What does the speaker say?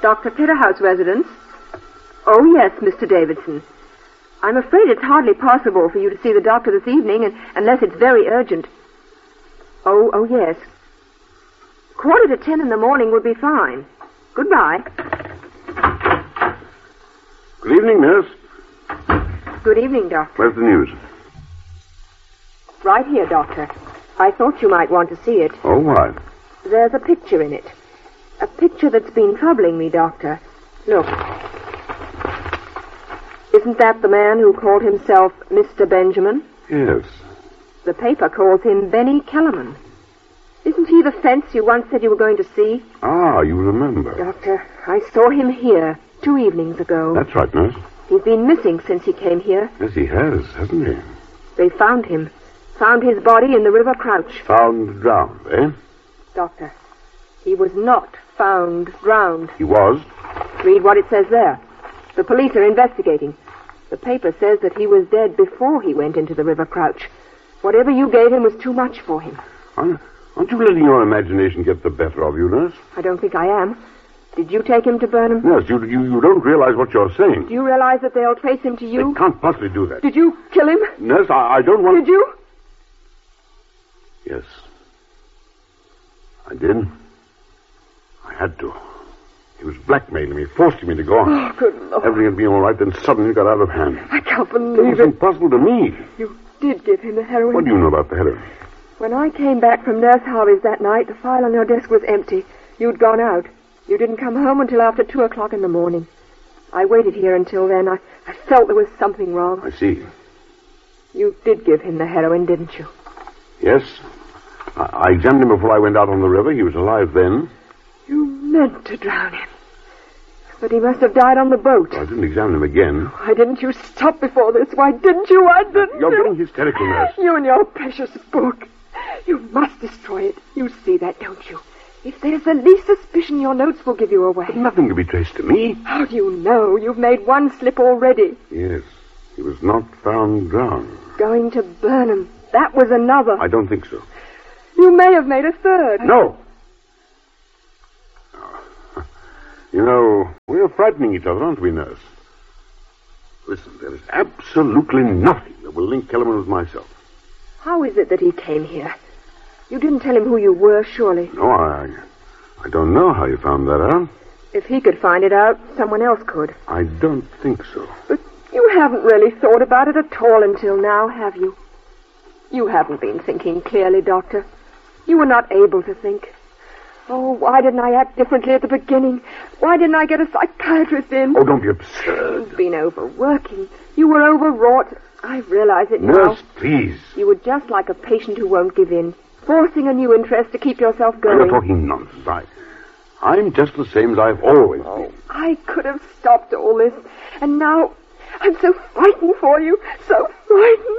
Dr. Peterhouse residence? Oh, yes, Mr. Davidson. I'm afraid it's hardly possible for you to see the doctor this evening, unless it's very urgent. Oh, yes. 10:15 in the morning would be fine. Goodbye. Good evening, nurse. Good evening, Doctor. Where's the news? Right here, Doctor. I thought you might want to see it. Oh, why? There's a picture in it. A picture that's been troubling me, Doctor. Look. Isn't that the man who called himself Mr. Benjamin? Yes. The paper calls him Benny Kellerman. Isn't he the fence you once said you were going to see? Ah, you remember. Doctor, I saw him here 2 evenings ago. That's right, nurse. He's been missing since he came here. Yes, he has, hasn't he? They found him. Found his body in the River Crouch. Found drowned, eh? Doctor, he was not found drowned. He was? Read what it says there. The police are investigating. The paper says that he was dead before he went into the River Crouch. Whatever you gave him was too much for him. Aren't you letting your imagination get the better of you, nurse? I don't think I am. Did you take him to Burnham? Nurse, you don't realize what you're saying. Do you realize that they'll trace him to you? They can't possibly do that. Did you kill him? Nurse, I don't want... Did you? Yes. I did. I had to. He was blackmailing me, forcing me to go on. Oh, good Lord. Everything had been all right, then suddenly it got out of hand. I can't It believe was it. impossible to me. You did give him the heroin. What do you know about the heroin? When I came back from Nurse Harvey's that night, the file on your desk was empty. You'd gone out. You didn't come home until after 2 o'clock in the morning. I waited here until then. I felt there was something wrong. I see. You did give him the heroin, didn't you? Yes. I examined him before I went out on the river. He was alive then. You meant to drown him. But he must have died on the boat. I didn't examine him again. Why didn't you stop before this? Why didn't you? Why didn't You're you? getting hysterical, nurse. You and your precious book. You must destroy it. You see that, don't you? If there's the least suspicion, your notes will give you away. But nothing can be traced to me. How do you know? You've made one slip already. Yes. He was not found drowned. Going to Burnham. That was another. I don't think so. You may have made a third. No. You know, we're frightening each other, aren't we, nurse? Listen, there is absolutely nothing that will link Kellerman with myself. How is it that he came here? You didn't tell him who you were, surely. No, I don't know how you found that out. If he could find it out, someone else could. I don't think so. But you haven't really thought about it at all until now, have you? You haven't been thinking clearly, Doctor. You were not able to think. Oh, why didn't I act differently at the beginning? Why didn't I get a psychiatrist in? Oh, don't be absurd. You've been overworking. You were overwrought. I realize it now. Nurse, please. You were just like a patient who won't give in, forcing a new interest to keep yourself going. You're talking nonsense. I'm just the same as I've always been. I could have stopped all this, and now I'm so frightened for you, so frightened.